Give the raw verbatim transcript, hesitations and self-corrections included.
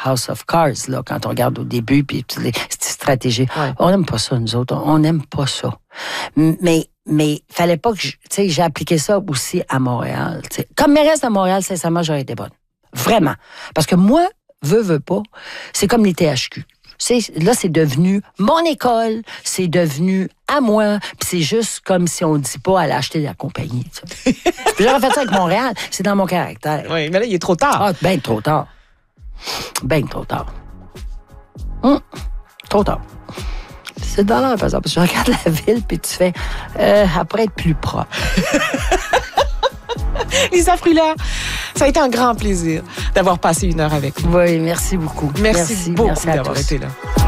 House of Cards, là, quand on regarde au début, puis toutes les stratégies. Ouais. On n'aime pas ça, nous autres. On n'aime pas ça. Mais, mais, fallait pas que, je- tu sais, j'ai appliqué ça aussi à Montréal. T'sais. Comme mairesse de Montréal, sincèrement, j'aurais été bonne. Vraiment. Parce que moi, veux, veux pas, c'est comme les T H Q. C'est, là, c'est devenu mon école, c'est devenu à moi, puis c'est juste comme si on dit pas aller acheter de la compagnie. Puis j'aurais fait ça avec Montréal, c'est dans mon caractère. Oui, mais là, il est trop tard. Ah, ben trop tard. Ben trop tard. Hum, trop tard. C'est dans l'air, par exemple, parce que tu regardes la ville, puis tu fais, euh, après être plus propre. Lisa Frula, ça a été un grand plaisir d'avoir passé une heure avec vous. Oui, merci beaucoup. Merci, beaucoup merci à d'avoir tous. été là.